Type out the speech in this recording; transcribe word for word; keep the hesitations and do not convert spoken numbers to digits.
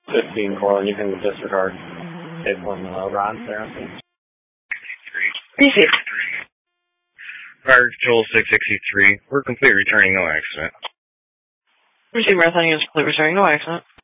fifteen core, anything to disregard. Eight point below, Ron, Sarah. Receive. Fire Control six sixty-three. We're complete returning, no accident. Receive, Marathon units complete returning, no accident.